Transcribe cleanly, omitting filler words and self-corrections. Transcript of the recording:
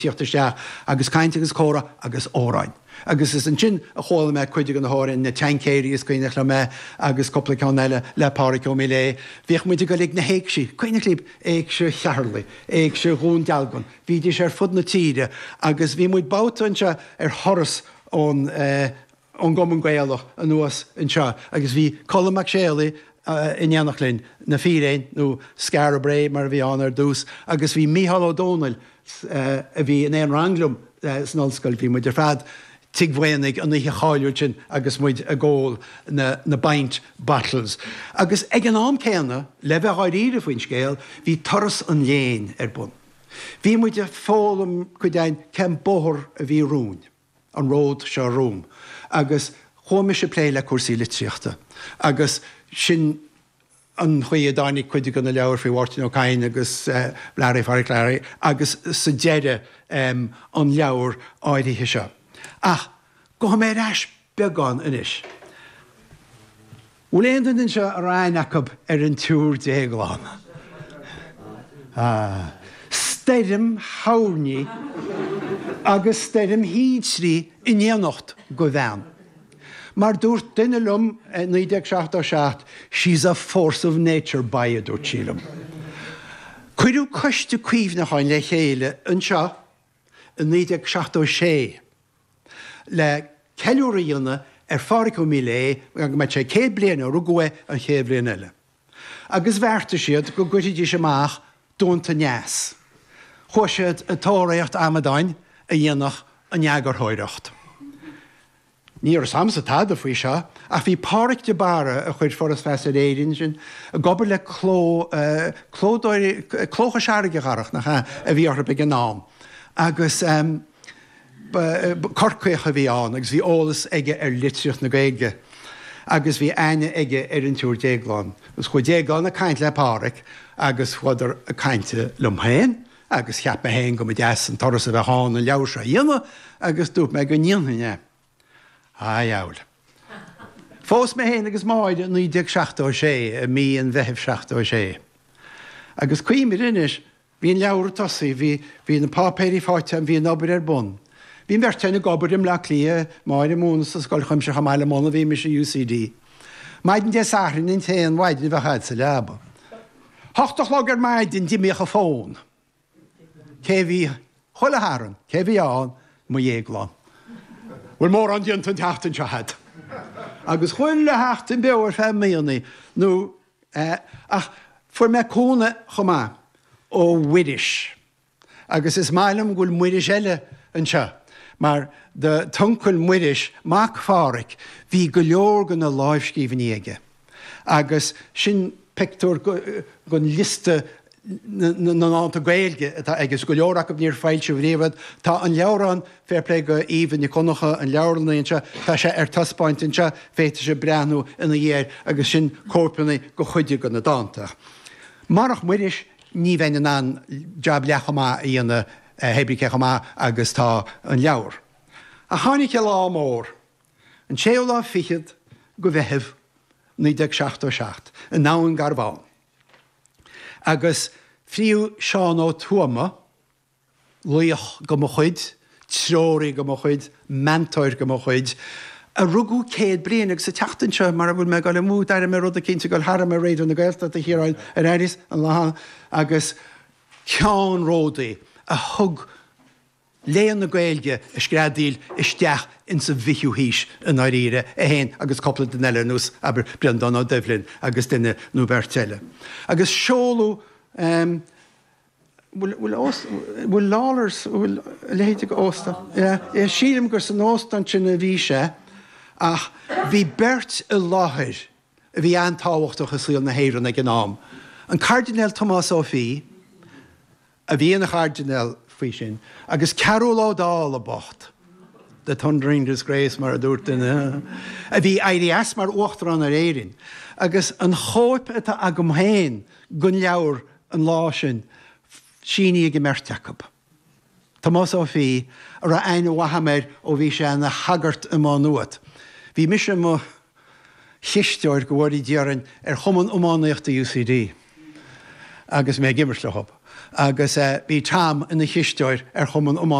tíochtta agus cainte agus córa agus óráin. Agus is an sin a chóla me chuide an háin na teancéirí is cuoine le me agus coplaán eile lepáric mí lé. Bhíoh muide go lig na héicsí, cuoine líb éag se chearla, éag se rún dealgan, bhí sé ar fud na tíide, agus bhí muid bátainse ar thoras ón gom an ghaelach an nuas anseo, agus bhí colmach séala in linn na fíréin nó scar bré mar bhí an ar dús, agus bhí Mícheál O'Donnell a bhí in éon ranglum snolscoil bhí muid ar fad tigmhainnig an ihe cháiliúir sin agus muid a ggóil na baint battles. Agus ag an am céanna, le bheith áiríre faoin scéal, bhí toras an léin ar bun. Bhí muid a fólam chuidein cem bóthir a bhí rún, an ród seo rúm, agus chuimi se plé le cuasaí litríochta, agus sin an chuí dánig chuide go na leabhar fao Mháirtín Ó Cadhain agus Larry Farrell agus sa deire an leabhar áirithe seo. Ach, go mé eis beagán inis. Bhfuil éon se ráin acab ar an túr déagláin. Steirim háirní agus steirim híd srí in éanocht go bhean. Mar dúirt duine lum 1967, she's a force of nature by a dúirt sílam. Cuireadh coiste cuimh na cháin le chéile anseo in 1966 le ceiliúir a dhéanana ar fáric ó mí lé, agus me sé 100 bliana ó rugadh an 100 bliana eile. Agus bhearta siad go gcuidigh semach dúnta neas. Chua siad atóireacht amadáin a dhéanach an neagarthóireacht. Ní ar samsa tada faoi seo, a bhí páric de bara a chuid foras feasa éirin sin, a gobar le clócha seaige garach nach a bhí ortha be an nám. Agus corcuocha bhí an, agus bhí ólas aige ar litríocht na Gaeilge. Agus bhí aine aige ar an túr déagláin. Gus chu déagláin a caint le páric, agus chuidir a cainte lumhéin, agus cheap me héin go me deas an toras a bheith háin an leabhar se dhéanamh, agus dúirt me go níonhaine. Jaall. Fós me héin agus máid an 1966 a mí an 2016. Agus cuimir inis, hí an leabhar tosaí, hí an pápéirí fáite an bhí an obair ar bun. Bhí mertein a gobar im le clia, máid múna sa scoil chuim se chamáile móna bhí me se UCD. Maid an desárin in téan waidin bheith chaid sa leaba. Hochtach logar maidin dimíocha fón. Cé bhí chola haran, cé bhí an, mo dhéagláin. Bhfuil mór an diontan teachtain se had. Agus chuil le heachtain beabhar 5 míonna nó ach fuair me cóna chomá ó Widish. Agus is mailam gúil muiris eile anseo. Mar de tuncail muiris mac fáric hí go leor gan na láimhscíomhan aige. Agus sin pictúr gon liste na náta Gaeilge agus go leorach go níor fáilte bhríomhad, tá an leabharán fairplé go íomhan i conacha an leabharnaíonse, tá sé ar taspáintinse féite sé breanú ina dhéir agus sin cópanna go chuide go na dántach. Marach muiris ní bhaine an jab lechaá a dhéana hebricechaá agus tá an leabhar. A tháinig lá mór, an séolá fichiad go bheitheh 1967 an náin garbháin. Agus fríú seán ó tuama, luoch go mo chuid, tróirí go mo chuid, mentóir go mo chuid, a rugú 100 bliana sa teachtainse mar a bhfuil me go le mú ar me rud a cinnte go haram a réidir na Gaelta a hiráil ar éiris an láhan, agus ceann ródaí a thug léan na Gaeilge a screadíl isteach in sa bhichiú híis an áiríre a héin agus coppla den eile nús aber Brendan ó Dublin agus duine nó Bertelle. Agus seolú bhfuil lálars bhfuil léite go ósta. Sílim gur san óstan sin a bhí sé ach bhí bert a láthir a bhí antáhachtach a síl na héireann ag an nám. An Cardinal Tomás Ó Fí a bhí na Cardinal faoi sin, agus Carol O'Donnell a bocht. The Thundering Disgrace mar a dúirt duine. A bhí IDS mar uachtar ar éirin. Agus an chóip atá agam héin gon leabhar an lá sin síní go merteachab. Tomás Ó Fí ar a ein wahamid ó bhí sé na hagart am nuat. Bhí mis mo chiisteoir go bhfuirí dearan ar chuman umánaíocht a UCD. Agus mé gimmers le hop. agus bhí tam ina chiisteir ar chumann